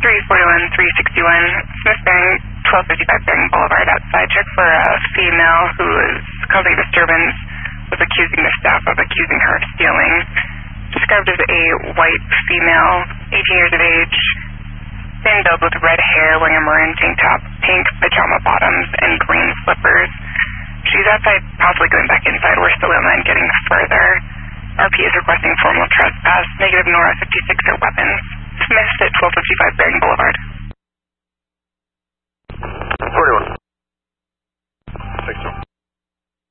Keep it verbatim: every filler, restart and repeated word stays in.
three forty-one, three sixty-one, Smith bearing twelve fifty-five Bearing Boulevard outside. Check for a female who is causing disturbance, was accusing the staff of accusing her of stealing. Described as a white female, eighteen years of age, thin build with red hair, wearing a maroon tank top, pink pajama bottoms, and green slippers. She's outside, possibly going back inside. We're still in line getting further. R P is requesting formal trespass. Negative Nora fifty-six or weapons. Smith at twelve fifty-five Bearing Boulevard. forty-one. six